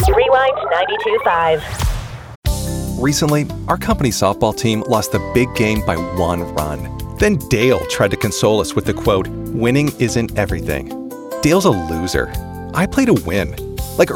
Rewind 92.5. Recently, our company softball team lost the big game by 1 run. Then Dale tried to console us with the quote, "Winning isn't everything." Dale's a loser. I play to win.